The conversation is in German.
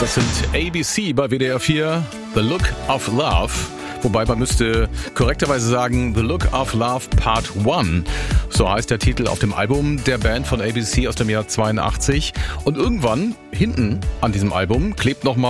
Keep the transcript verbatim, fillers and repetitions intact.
Das sind A B C bei W D R vier, The Look of Love. Wobei man müsste korrekterweise sagen, The Look of Love Part eins. So heißt der Titel auf dem Album der Band von A B C aus dem Jahr zweiundachtzig. Und irgendwann, hinten an diesem Album, klebt nochmal